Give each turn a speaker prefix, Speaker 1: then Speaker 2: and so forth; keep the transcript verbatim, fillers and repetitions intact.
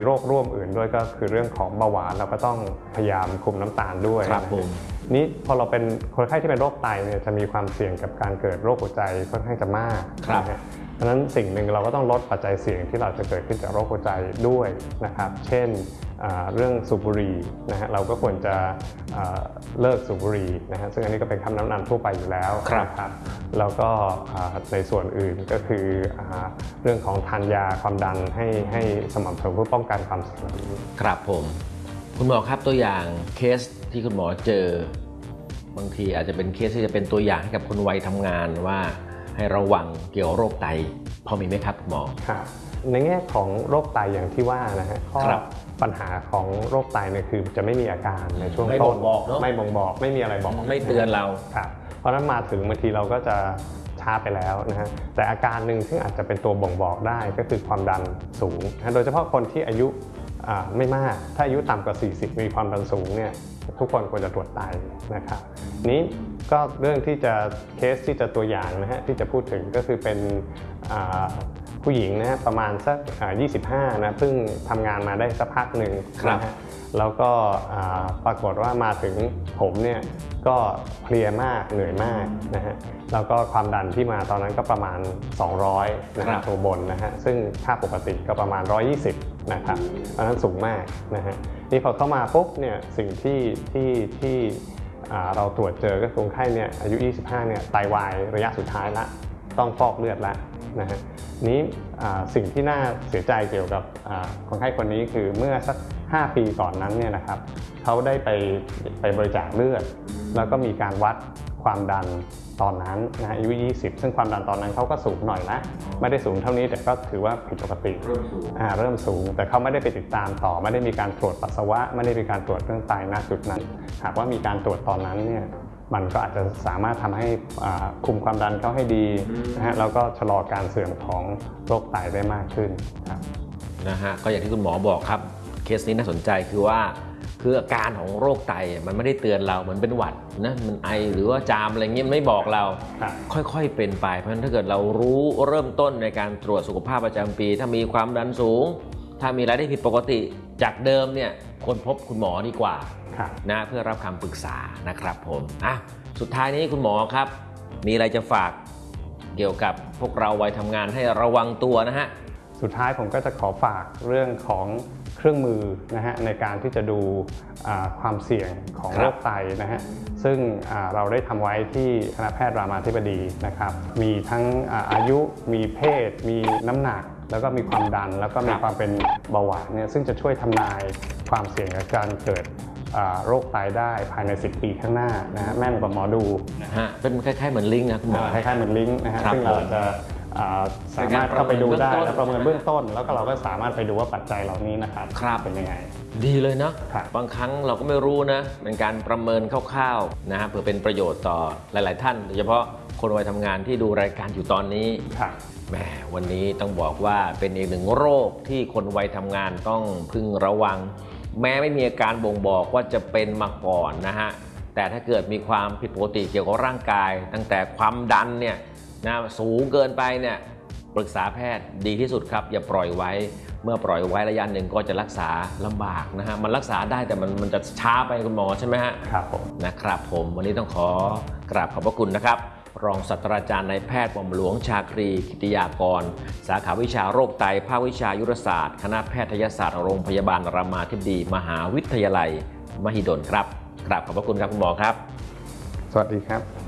Speaker 1: โรคร่วมอื่นด้วยก็คือเรื่องของเบาหวานเราก็ต้องพยายามคุมน้ำตาลด้วยครับผมนี้พอเราเป็นคนไข้ที่เป็นโรคไตเนี่ยจะมีความเสี่ยงกับการเกิดโรคหัวใจค่อนข้างจะมากนะฮะเพราะฉะนั้นสิ่งหนึ่งเราก็ต้องลดปัจจัยเสี่ยงที่เราจะเกิดขึ้นจากโรคหัวใจด้วยนะครับเช่นเรื่องสูบบุหรี่นะฮะเราก็ควรจะเลิกสูบบุหรี่นะฮะซึ่งอันนี้ก็เป็นคำแนะนำทั่วไปอยู่แล้วนะครับแล้วก็ในส่วนอื่นก็คือเรื่องของทานยาความดันให้ให้สม่ำเสมอเพื่อป้องกันความเสี่ยงนี้
Speaker 2: ครับผมคุณหมอครับตัวอย่างเคสที่คุณหมอเจอบางทีอาจจะเป็นเคสที่จะเป็นตัวอย่างให้กับคนวัยทำงานว่าให้ระวังเกี่ยวกับโรคไตพอมีไหมครับคุณหมอ
Speaker 1: ครับในแง่ของโรคไตอย่างที่ว่านะฮะข้อปัญหาของโรคไตเนี่ยคือจะไม่มีอาการในช่วงต้นไม่บ่งบอกไม่มีอะไรบอก
Speaker 2: ไม่เตือนเรา
Speaker 1: ครับเพราะนั้นมาถึงบางทีเราก็จะช้าไปแล้วนะฮะแต่อาการหนึ่งที่อาจจะเป็นตัวบ่งบอกได้ก็คือความดันสูงโดยเฉพาะคนที่อายุไม่มากถ้าอายุต่ำกว่าสี่สิบมีความดันสูงเนี่ยทุกคนควรจะตรวจไตนะครับนี้ก็เรื่องที่จะเคสที่จะตัวอย่างนะฮะที่จะพูดถึงก็คือเป็นผู้หญิงนะฮะประมาณสักยี่สิบห้านะเพิ่งทำงานมาได้สักพักหนึ่งนะฮะแล้วก็ปรากฏว่ามาถึงผมเนี่ยก็เพลียมากเหนื่อยมากนะฮะแล้วก็ความดันที่มาตอนนั้นก็ประมาณสองร้อยนะฮะตัวบนนะฮะซึ่งค่าปกติก็ประมาณหนึ่งร้อยยี่สิบนะครับเพราะนั้นสูงมากนะฮะนี่พอเข้ามาปุ๊บเนี่ยสิ่งที่ที่ที่เราตรวจเจอก็คนไข้เนี่ยอายุยี่สิบห้าเนี่ยไตวายระยะสุดท้ายละต้องฟอกเลือดละนะฮะนี้สิ่งที่น่าเสียใจเกี่ยวกับคนไข้คนนี้คือเมื่อสักห้าปีก่อนนั้นเนี่ยนะครับเขาได้ไปไปบริจาคเลือดแล้วก็มีการวัดความดันตอนนั้นนะอายุยี่สิบซึ่งความดันตอนนั้นเขาก็สูงหน่อยละไม่ได้สูงเท่านี้แต่ก็ถือว่าผิดปกติเริ่มสูงอ่าเริ่มสูงแต่เขาไม่ได้ไปติดตามต่อไม่ได้มีการตรวจปัสสาวะไม่ได้มีการตรวจเรื่องไตณจุดนั้นหากว่ามีการตรวจตอนนั้นเนี่ยมันก็อาจจะสามารถทำให้คุมความดันเขาให้ดีนะฮะแล้วก็ชะลอการเสื่อมของโรคไตได้มากขึ้นครับ
Speaker 2: นะฮะก็อย่างที่คุณหมอบอกครับเคสนี้น่าสนใจคือว่าคืออาการของโรคไตมันไม่ได้เตือนเราเหมือนเป็นหวัดนะมันไอหรือว่าจามอะไรเงี้ยมันไม่บอกเราค่อยๆเป็นไปเพราะฉะนั้นถ้าเกิดเรารู้เริ่มต้นในการตรวจสุขภาพประจำปีถ้ามีความดันสูงถ้ามีอะไรที่ผิดปกติจากเดิมเนี่ยควรพบคุณหมอดีกว่านะเพื่อรับคำปรึกษานะครับผมอ่ะสุดท้ายนี้คุณหมอครับมีอะไรจะฝากเกี่ยวกับพวกเราวัยทำงานให้ระวังตัวนะฮะ
Speaker 1: สุดท้ายผมก็จะขอฝากเรื่องของเครื่องมือนะฮะในการที่จะดูความเสี่ยงของโรคไตนะฮะซึ่งเราได้ทำไว้ที่คณะแพทย์รามาธิบดีนะครับมีทั้งอายุมีเพศมีน้ำหนักแล้วก็มีความดันแล้วก็มีความเป็นเบาหวานเนี่ยซึ่งจะช่วยทำนายความเสี่ยงกับการเกิดโรคไตได้ภายในสิบปีข้างหน้านะฮะแม่นกว่าหมอดู
Speaker 2: นะฮะเป็นคล้ายๆเหมือนลิงก์นะคุณหมอ
Speaker 1: คล้ายๆเหมือนลิงก์นะฮะซึ่งเราจะสามารถเข้าไปดูได้และประเมินเบื้องต้นแล้วก็เราก็สามารถไปดูว่าปัจจัยเหล่านี้นะครับเป็นยังไง
Speaker 2: ดีเลยเนาะบางครั้งเราก็ไม่รู้นะเป็นการประเมินคร่าวๆนะฮะเพื่อเป็นประโยชน์ต่อหลายๆท่านโดยเฉพาะคนวัยทำงานที่ดูรายการอยู่ตอนนี้แหมวันนี้ต้องบอกว่าเป็นอีกหนึ่งโรคที่คนวัยทำงานต้องพึงระวังแม้ไม่มีอาการบ่งบอกว่าจะเป็นมาก่อนนะฮะแต่ถ้าเกิดมีความผิดปกติเกี่ยวกับร่างกายตั้งแต่ความดันเนี่ยนะสูงเกินไปเนี่ยปรึกษาแพทย์ดีที่สุดครับอย่าปล่อยไว้เมื่อปล่อยไว้ระยะหนึ่งก็จะรักษาลำบากนะฮะมันรักษาได้แต่มันมันจะช้าไปคุณหมอใช่ไหมฮะ
Speaker 1: ครับผม
Speaker 2: นะครับผมวันนี้ต้องขอกราบขอบพระคุณนะครับรองศาสตราจารย์นายแพทย์หม่อมหลวงชาครีกิติยากรสาขาวิชาโรคไตภาควิชายุรศาสตร์คณะแพทยศาสตร์โรงพยาบาลรามาธิบดีมหาวิทยาลัยมหิดลครับกราบขอบพระคุณครับคุณหมอครับ
Speaker 1: สวัสดีครับ